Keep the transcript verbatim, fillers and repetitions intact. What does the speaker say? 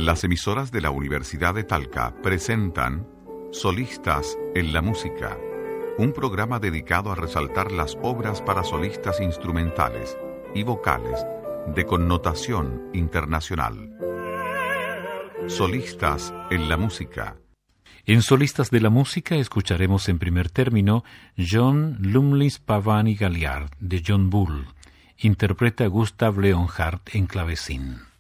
Las emisoras de la Universidad de Talca presentan Solistas en la Música, un programa dedicado a resaltar las obras para solistas instrumentales y vocales de connotación internacional. Solistas en la Música. En Solistas de la Música escucharemos en primer término John Lumley's Pavane Galliard de John Bull. Interpreta Gustav Leonhardt en clavecín.